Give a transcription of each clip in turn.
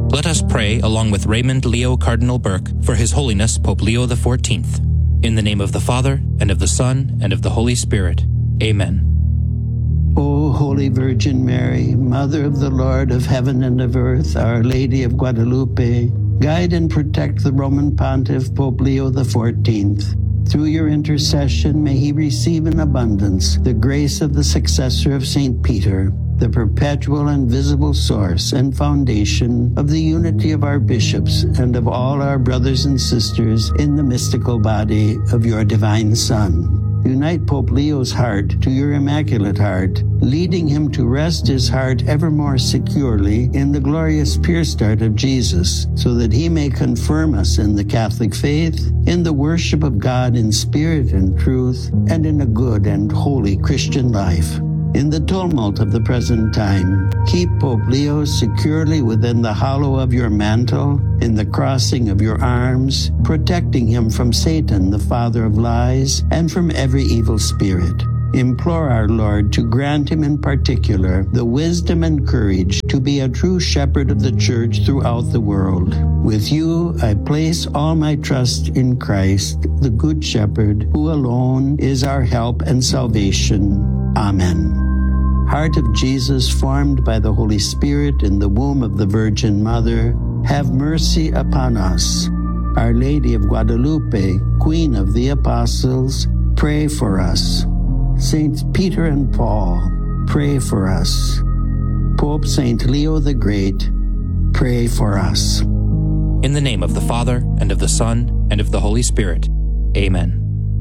Let us pray along with Raymond Leo Cardinal Burke for His Holiness Pope Leo XIV. In the name of the Father, and of the Son, and of the Holy Spirit. Amen. O Holy Virgin Mary, Mother of the Lord of heaven and of earth, Our Lady of Guadalupe, guide and protect the Roman Pontiff Pope Leo XIV. Through your intercession, may he receive in abundance the grace of the successor of St. Peter, the perpetual and visible source and foundation of the unity of our bishops and of all our brothers and sisters in the mystical body of your divine Son. Unite Pope Leo's heart to your Immaculate Heart, leading him to rest his heart ever more securely in the glorious pierced heart of Jesus, so that he may confirm us in the Catholic faith, in the worship of God in spirit and truth, and in a good and holy Christian life. In the tumult of the present time, keep Pope Leo securely within the hollow of your mantle, in the crossing of your arms, protecting him from Satan, the father of lies, and from every evil spirit. Implore our Lord to grant him in particular the wisdom and courage to be a true shepherd of the Church throughout the world. With you, I place all my trust in Christ, the Good Shepherd, who alone is our help and salvation. Amen. Heart of Jesus, formed by the Holy Spirit in the womb of the Virgin Mother, have mercy upon us. Our Lady of Guadalupe, Queen of the Apostles, pray for us. Saints Peter and Paul, pray for us. Pope St. Leo the Great, pray for us. In the name of the Father, and of the Son, and of the Holy Spirit. Amen.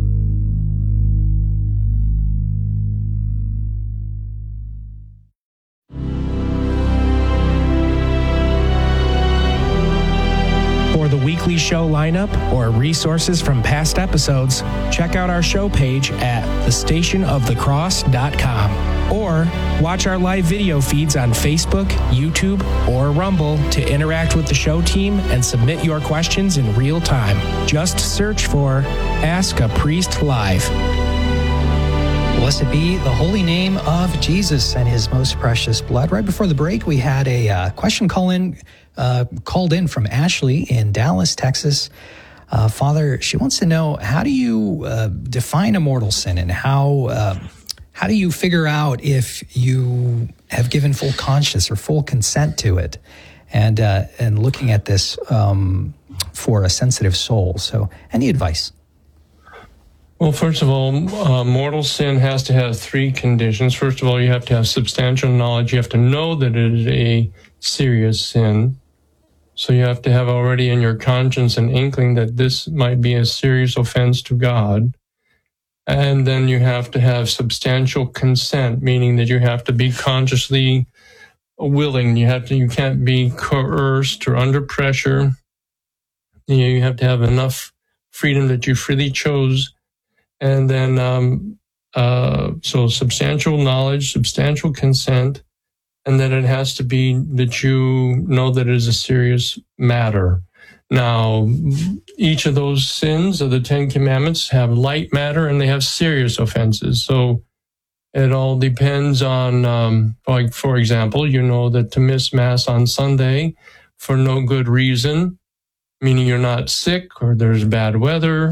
For the weekly show lineup or resources from past episodes, check out our show page at thestationofthecross.com or watch our live video feeds on Facebook, YouTube, or Rumble to interact with the show team and submit your questions in real time. Just search for Ask a Priest Live. Blessed be the holy name of Jesus and his most precious blood. Right before the break, we had a question called in from Ashley in Dallas, Texas. Father, she wants to know, how do you define a mortal sin, and how do you figure out if you have given full conscience or full consent to it? And looking at this for a sensitive soul. So, any advice? Well, first of all, mortal sin has to have three conditions. First of all, you have to have substantial knowledge. You have to know that it is a serious sin. So you have to have already in your conscience an inkling that this might be a serious offense to God. And then you have to have substantial consent, meaning that you have to be consciously willing. You can't be coerced or under pressure. You have to have enough freedom that you freely chose. And then, so substantial knowledge, substantial consent, and then it has to be that you know that it is a serious matter. Now, each of those sins of the Ten Commandments have light matter and they have serious offenses. So it all depends on, like, for example, you know that to miss Mass on Sunday for no good reason, meaning you're not sick or there's bad weather,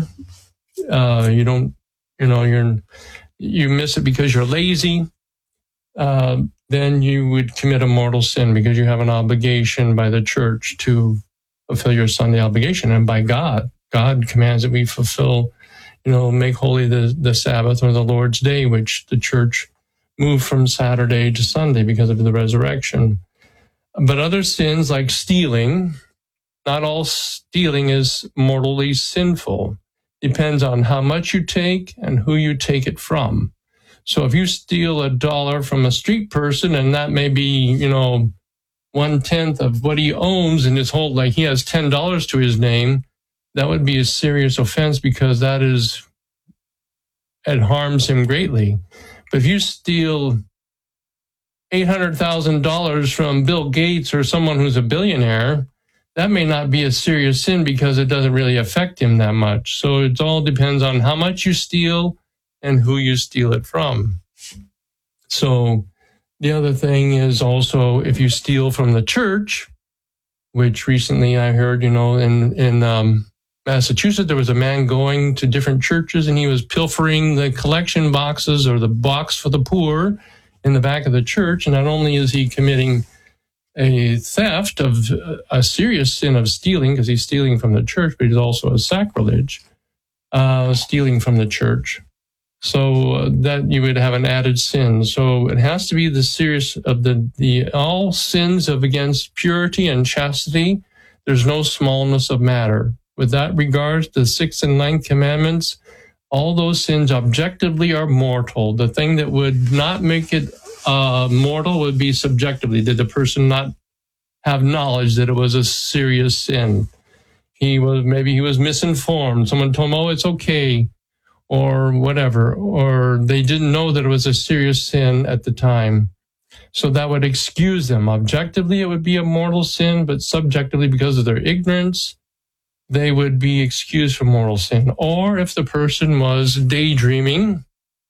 you miss it because you're lazy, then you would commit a mortal sin because you have an obligation by the Church to fulfill your Sunday obligation. And by God commands that we fulfill, make holy the Sabbath or the Lord's Day, which the Church moved from Saturday to Sunday because of the resurrection. But other sins like stealing, not all stealing is mortally sinful. Depends on how much you take and who you take it from. So if you steal $1 from a street person, and that may be, 1/10 of what he owns in his whole, like he has $10 to his name, that would be a serious offense because it harms him greatly. But if you steal $800,000 from Bill Gates or someone who's a billionaire, that may not be a serious sin because it doesn't really affect him that much. So it all depends on how much you steal and who you steal it from. So the other thing is also, if you steal from the Church, which recently I heard, in Massachusetts, there was a man going to different churches and he was pilfering the collection boxes or the box for the poor in the back of the church. And not only is he committing a theft of a serious sin of stealing, because he's stealing from the church, but he's also a sacrilege, stealing from the church. So that you would have an added sin. So it has to be the serious of the all sins of against purity and chastity. There's no smallness of matter. With that regards, the 6th and 9th commandments, all those sins objectively are mortal. The thing that would not make it mortal would be subjectively. Did the person not have knowledge that it was a serious sin? Maybe he was misinformed. Someone told him, oh, it's okay, or whatever, or they didn't know that it was a serious sin at the time. So that would excuse them. Objectively, it would be a mortal sin, but subjectively, because of their ignorance, they would be excused from mortal sin. Or if the person was daydreaming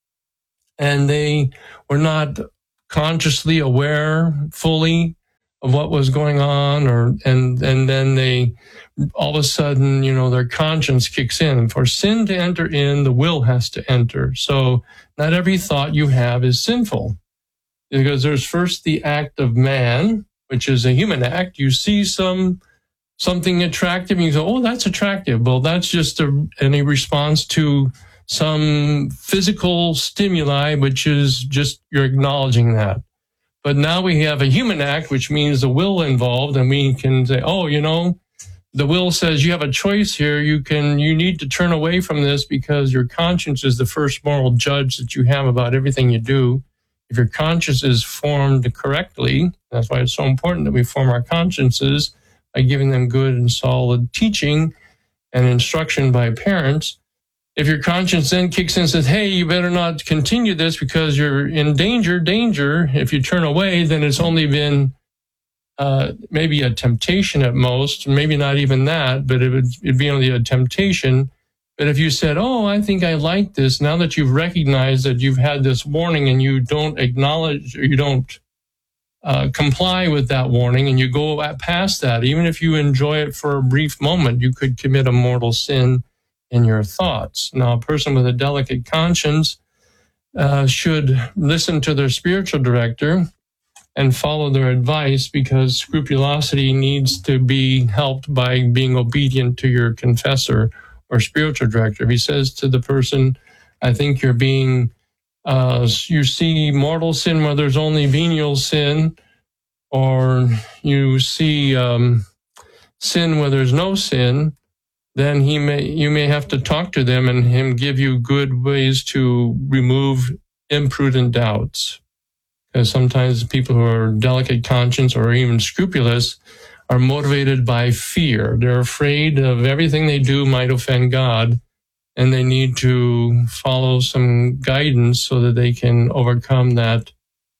and they were not consciously aware fully of what was going on, and then they all of a sudden, their conscience kicks in. And for sin to enter in, the will has to enter. So not every thought you have is sinful, because there's first the act of man, which is a human act. You see something attractive, and you go, oh, that's attractive. Well, that's just a response to some physical stimuli, which is just you're acknowledging that. But now we have a human act, which means the will involved, and we can say, oh, the will says you have a choice here. You need to turn away from this because your conscience is the first moral judge that you have about everything you do. If your conscience is formed correctly, that's why it's so important that we form our consciences by giving them good and solid teaching and instruction by parents. If your conscience then kicks in and says, hey, you better not continue this because you're in danger. If you turn away, then it's only been maybe a temptation at most, maybe not even that, but it'd be only a temptation. But if you said, oh, I think I like this, now that you've recognized that you've had this warning and you don't acknowledge or you don't comply with that warning and you go past that, even if you enjoy it for a brief moment, you could commit a mortal sin in your thoughts. Now, a person with a delicate conscience should listen to their spiritual director and follow their advice, because scrupulosity needs to be helped by being obedient to your confessor or spiritual director. If he says to the person, I think you're being, you see mortal sin where there's only venial sin, or you see sin where there's no sin, then you may have to talk to them and him give you good ways to remove imprudent doubts. Because sometimes people who are delicate conscience or even scrupulous are motivated by fear. They're afraid of everything they do might offend God, and they need to follow some guidance so that they can overcome that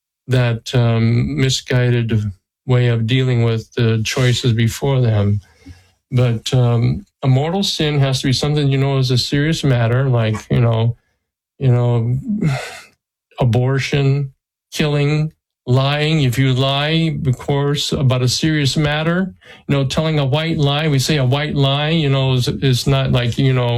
misguided way of dealing with the choices before them. But a mortal sin has to be something is a serious matter, like abortion, killing, lying. If you lie, of course, about a serious matter, telling a white lie, we say a white lie, is not like,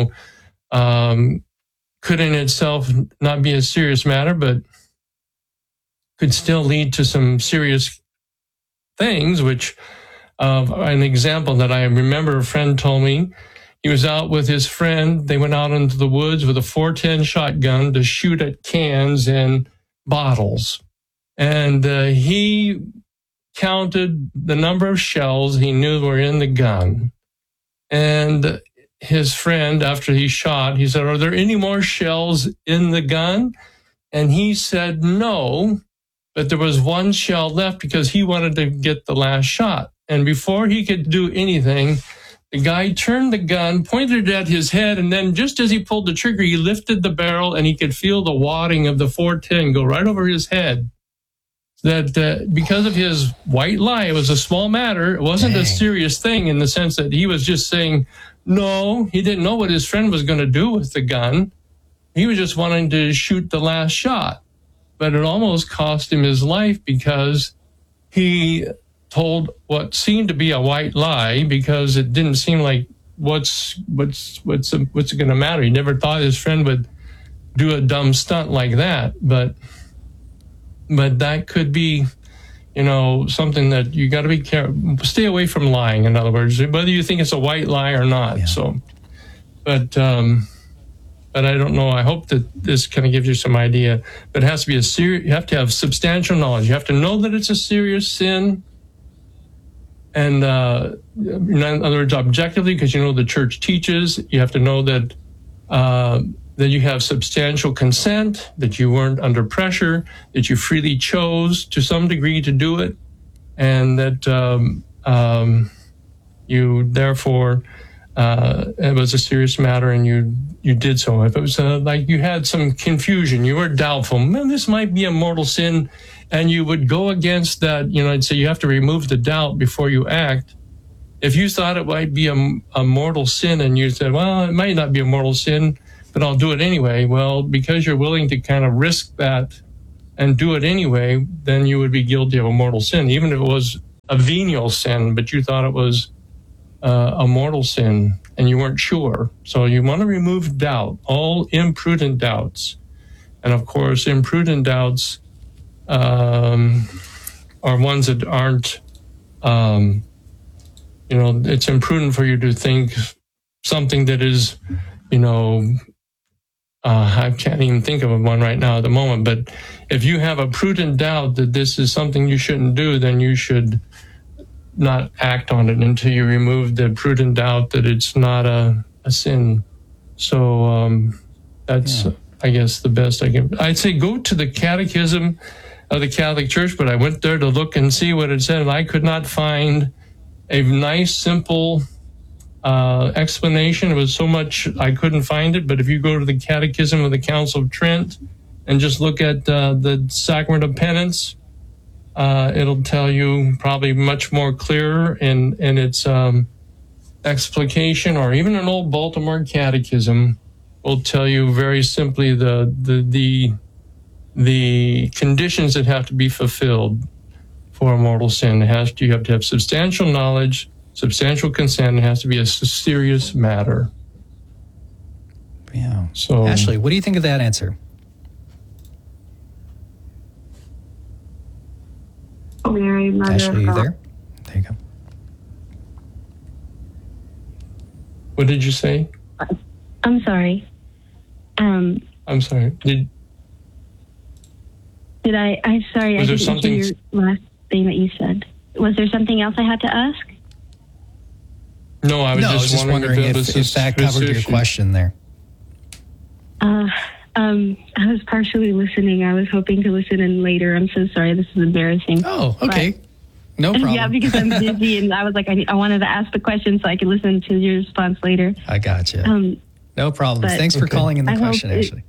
could in itself not be a serious matter, but could still lead to some serious things, which an example that I remember a friend told me, he was out with his friend. They went out into the woods with a .410 shotgun to shoot at cans and bottles. And he counted the number of shells he knew were in the gun. And his friend, after he shot, he said, are there any more shells in the gun? And he said no, but there was one shell left because he wanted to get the last shot. And before he could do anything, the guy turned the gun, pointed it at his head, and then just as he pulled the trigger, he lifted the barrel and he could feel the wadding of the .410 go right over his head. That because of his white lie, it was a small matter. It wasn't a serious thing in the sense that he was just saying, no, he didn't know what his friend was going to do with the gun. He was just wanting to shoot the last shot. But it almost cost him his life because he told what seemed to be a white lie because it didn't seem like what's it going to matter. He never thought his friend would do a dumb stunt like that, but that could be, something that you got to be careful. Stay away from lying. In other words, whether you think it's a white lie or not. Yeah. So, but I don't know. I hope that this kind of gives you some idea. But it has to be you have to have substantial knowledge. You have to know that it's a serious sin. And in other words, objectively, because the church teaches, you have to know that you have substantial consent, that you weren't under pressure, that you freely chose to some degree to do it, and that you therefore it was a serious matter and you did so. If it was like you had some confusion, you were doubtful, this might be a mortal sin, and you would go against that, I'd say you have to remove the doubt before you act. If you thought it might be a mortal sin and you said, well, it might not be a mortal sin, but I'll do it anyway. Well, because you're willing to kind of risk that and do it anyway, then you would be guilty of a mortal sin, even if it was a venial sin, but you thought it was a mortal sin and you weren't sure. So you want to remove doubt, all imprudent doubts. And of course, imprudent doubts are ones that aren't, it's imprudent for you to think something that is, I can't even think of one right now at the moment, but if you have a prudent doubt that this is something you shouldn't do, then you should not act on it until you remove the prudent doubt that it's not a sin. So that's, I guess, the best I can. I'd say go to the Catechism of the Catholic Church, but I went there to look and see what it said, and I could not find a nice, simple explanation. It was so much I couldn't find it, but if you go to the Catechism of the Council of Trent and just look at the Sacrament of Penance, it'll tell you probably much more clearer in its explication, or even an old Baltimore Catechism will tell you very simply the conditions that have to be fulfilled for a mortal sin. You have to have substantial knowledge, substantial consent. It has to be a serious matter. Yeah. So, Ashley, what do you think of that answer? Mary, Mother Ashley, of you God. there? There you go. what did you say? I'm sorry. I'm sorry. Did I? I'm sorry. Was I there didn't something? hear your last thing that you said. Was there something else I had to ask? No, I was just wondering if that covered your question there. I was partially listening. I was hoping to listen in later. I'm so sorry. This is embarrassing. Oh, okay. No problem. Yeah, because I'm busy, and I was like, I wanted to ask the question so I could listen to your response later. I gotcha. No problem. Thanks for calling in the question, Ashley.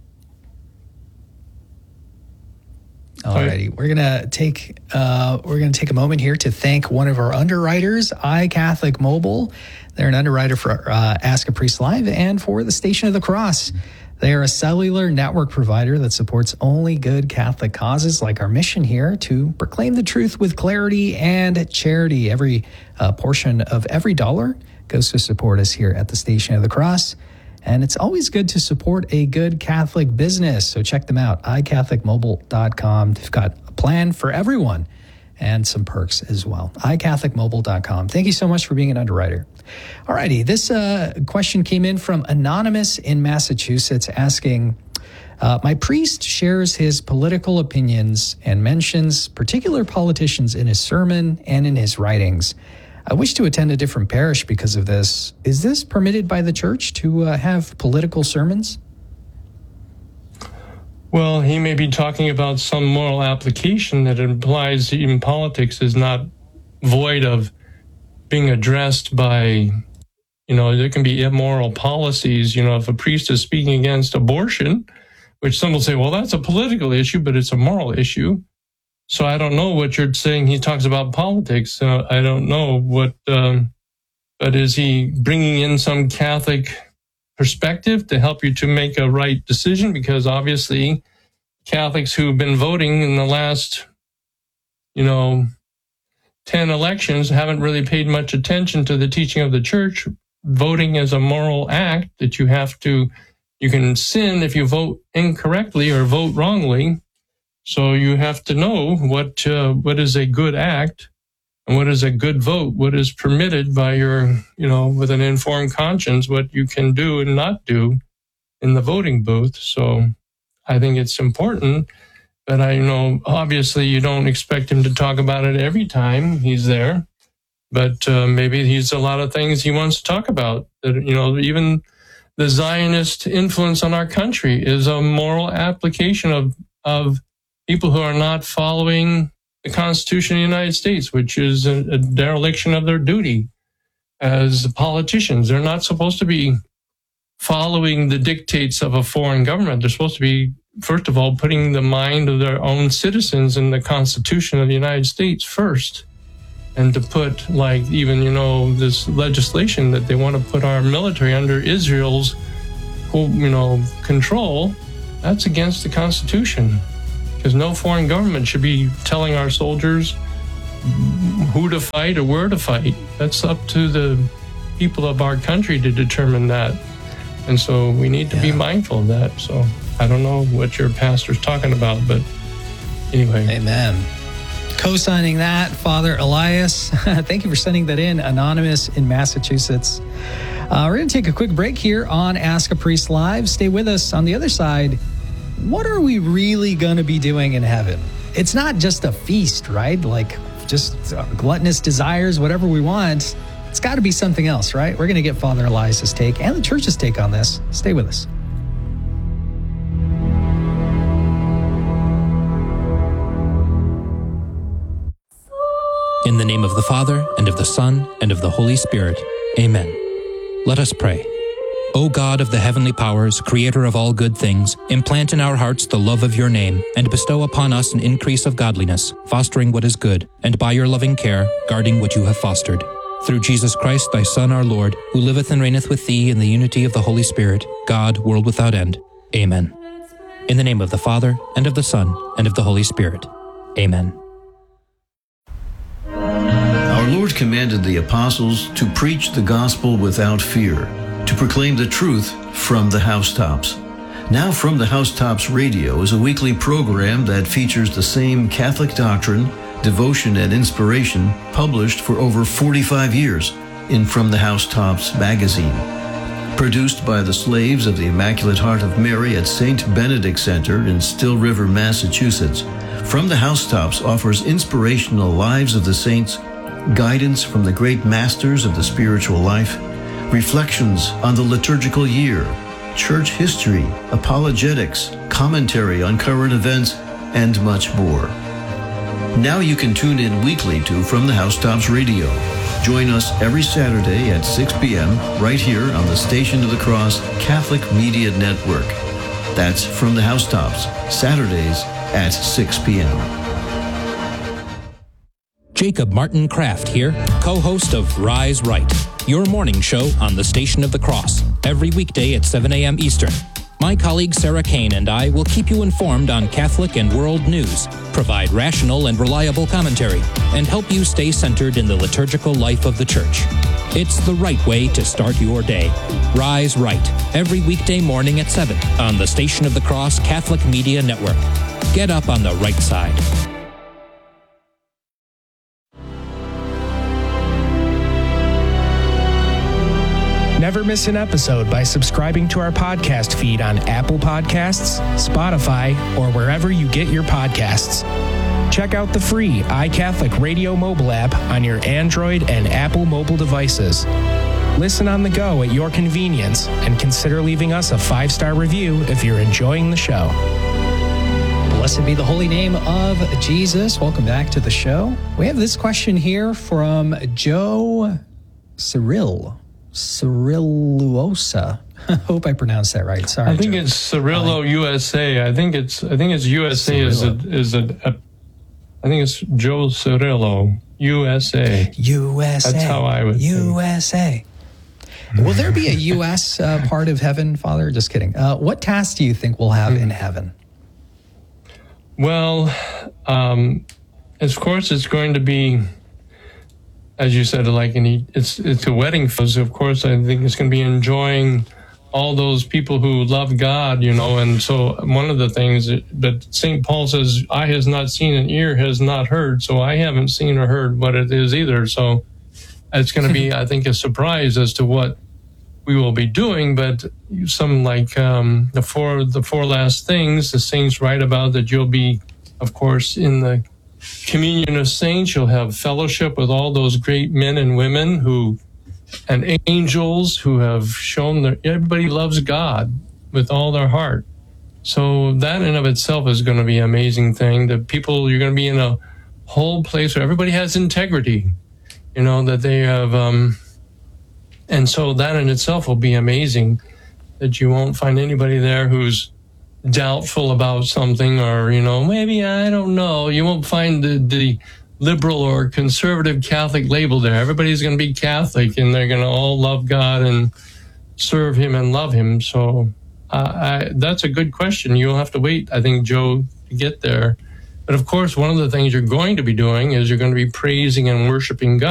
Alrighty, we're gonna take a moment here to thank one of our underwriters, iCatholic Mobile. They're an underwriter for Ask a Priest Live and for the Station of the Cross. They are a cellular network provider that supports only good Catholic causes, like our mission here to proclaim the truth with clarity and charity. Every portion of every dollar goes to support us here at the Station of the Cross. And it's always good to support a good Catholic business. So check them out, iCatholicMobile.com. They've got a plan for everyone and some perks as well. iCatholicMobile.com. Thank you so much for being an underwriter. All righty. This question came in from Anonymous in Massachusetts asking, my priest shares his political opinions and mentions particular politicians in his sermon and in his writings. I wish to attend a different parish because of this. Is this permitted by the church to have political sermons? Well, he may be talking about some moral application that implies even politics is not void of being addressed by, there can be immoral policies. If a priest is speaking against abortion, which some will say, well, that's a political issue, but it's a moral issue. So I don't know what you're saying. He talks about politics. I don't know what, but is he bringing in some Catholic perspective to help you to make a right decision? Because obviously Catholics who've been voting in the last, 10 elections haven't really paid much attention to the teaching of the church. Voting is a moral act that you can sin if you vote incorrectly or vote wrongly. So you have to know what is a good act and what is a good vote, what is permitted by your, with an informed conscience, what you can do and not do in the voting booth. So I think it's important. But I know, obviously, you don't expect him to talk about it every time he's there. But maybe he's a lot of things he wants to talk about. That, even the Zionist influence on our country is a moral application of people who are not following the Constitution of the United States, which is a dereliction of their duty as politicians. They're not supposed to be following the dictates of a foreign government. They're supposed to be, first of all, putting the mind of their own citizens in the Constitution of the United States first. And to put, this legislation that they want to put our military under Israel's, control, that's against the Constitution. Because no foreign government should be telling our soldiers who to fight or where to fight. That's up to the people of our country to determine that. And so we need to be mindful of that. So I don't know what your pastor's talking about, but anyway. Amen. Co-signing that, Father Elias. Thank you for sending that in, anonymous in Massachusetts. We're going to take a quick break here on Ask a Priest Live. Stay with us. On the other side, what are we really going to be doing in heaven? It's not just a feast, right? Like just gluttonous desires, whatever we want. It's got to be something else, right? We're going to get Father Elias's take and the church's take on this. Stay with us. In the name of the Father, and of the Son, and of the Holy Spirit. Amen. Let us pray. O God of the heavenly powers, creator of all good things, implant in our hearts the love of your name, and bestow upon us an increase of godliness, fostering what is good, and by your loving care, guarding what you have fostered. Through Jesus Christ, thy Son, our Lord, who liveth and reigneth with thee in the unity of the Holy Spirit, God, world without end. Amen. In the name of the Father, and of the Son, and of the Holy Spirit. Amen. Our Lord commanded the apostles to preach the gospel without fear, to proclaim the truth from the housetops. Now From the Housetops Radio is a weekly program that features the same Catholic doctrine, devotion, and inspiration published for over 45 years in From the Housetops magazine. Produced by the slaves of the Immaculate Heart of Mary at St. Benedict Center in Still River, Massachusetts, From the Housetops offers inspirational lives of the saints, guidance from the great masters of the spiritual life, reflections on the liturgical year, church history, apologetics, commentary on current events, and much more. Now you can tune in weekly to From the Housetops Radio. Join us every Saturday at 6 p.m. right here on the Station of the Cross Catholic Media Network. That's From the Housetops, Saturdays at 6 p.m. Jacob Martin Kraft here, co-host of Rise Right, your morning show on the Station of the Cross, every weekday at 7 a.m. Eastern. My colleague Sarah Kane and I will keep you informed on Catholic and world news, provide rational and reliable commentary, and help you stay centered in the liturgical life of the Church. It's the right way to start your day. Rise Right, every weekday morning at 7 on the Station of the Cross Catholic Media Network. Get up on the right side. Never miss an episode by subscribing to our podcast feed on Apple Podcasts, Spotify, or wherever you get your podcasts. Check out the free iCatholic Radio mobile app on your Android and Apple mobile devices. Listen on the go at your convenience, and consider leaving us a 5-star review if you're enjoying the show. Blessed be the holy name of Jesus. Welcome back to the show. We have this question here from Joe Cirilluosa. I hope I pronounced that right. Sorry. I think Joe. It's Cirillo USA. I think it's USA I think it's Joe Cirillo USA. USA. That's how I would think. USA. Will there be a U.S. part of heaven, Father? Just kidding. What tasks do you think we'll have in heaven? Well, of course, it's going to be as you said, like it's a wedding. Of course, I think it's going to be enjoying all those people who love God, and so one of the things that St. Paul says, eye has not seen and ear has not heard, so I haven't seen or heard what it is either. So it's going to be, I think, a surprise as to what we will be doing, but some like the four last things the saints write about, that you'll be, of course, in the communion of saints, you'll have fellowship with all those great men and women and angels who have shown that everybody loves God with all their heart. So that in of itself is going to be an amazing thing. That people, you're going to be in a whole place where everybody has integrity, that they have, and so that in itself will be amazing, that you won't find anybody there who's doubtful about something, or, maybe, I don't know. You won't find the liberal or conservative Catholic label there. Everybody's going to be Catholic, and they're going to all love God and serve Him and love Him. So that's a good question. You'll have to wait, I think, Joe, to get there. But of course, one of the things you're going to be doing is you're going to be praising and worshiping God.